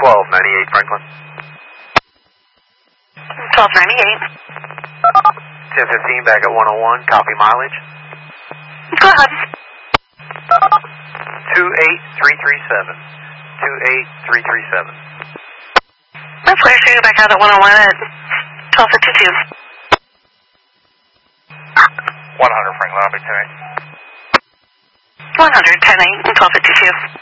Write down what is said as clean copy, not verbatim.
1298 Franklin. 1298. 1015 back at 101, copy mileage. Go ahead. 28337. 28337. That's clear. So you're back out at 101 at 1252. 100 Franklin, I'll be 10-8. 100, 10-8, and 1252.